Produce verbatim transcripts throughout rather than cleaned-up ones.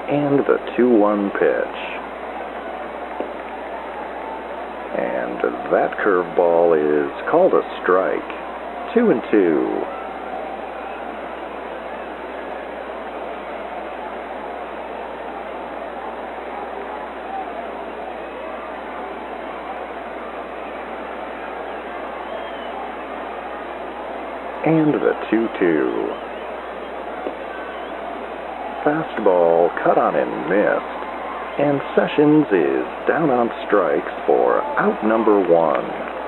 And the two one pitch. And that curveball is called a strike. Two and two. And the two two. Fastball cut on and missed. And Sessions is down on strikes for out number one.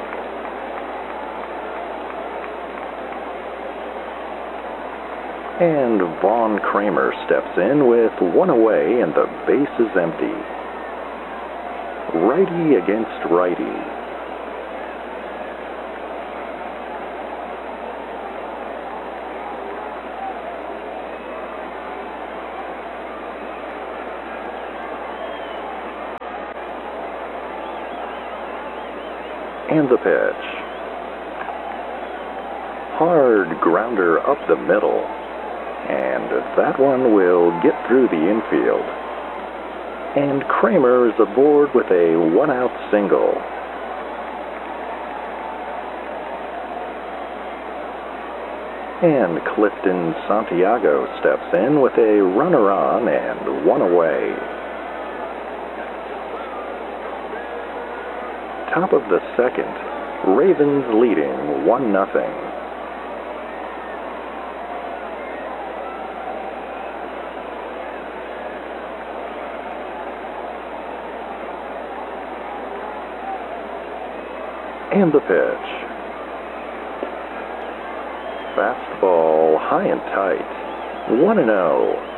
And Vaughn Kramer steps in with one away and the base is empty. Righty against righty. And the pitch. Hard grounder up the middle. And that one will get through the infield. And Kramer is aboard with a one-out single. And Clifton Santiago steps in with a runner on and one away. Top of the second, Ravens leading one nothing. And the pitch. Fastball high and tight. one and oh.